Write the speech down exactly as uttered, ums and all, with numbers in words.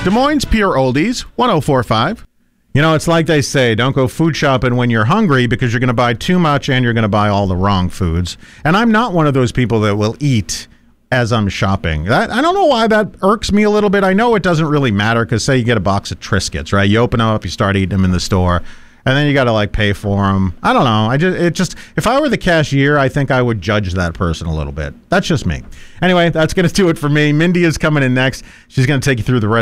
Des Moines Pure Oldies, one oh four point five. You know, it's like they say, don't go food shopping when you're hungry because you're going to buy too much and you're going to buy all the wrong foods. And I'm not one of those people that will eat as I'm shopping. That, I don't know why that irks me a little bit. I know it doesn't really matter because say you get a box of Triscuits, right? You open them up, you start eating them in the store, and then you got to like pay for them. I don't know. I just it just if I were the cashier, I think I would judge that person a little bit. That's just me. Anyway, that's going to do it for me. Mindy is coming in next. She's going to take you through the rest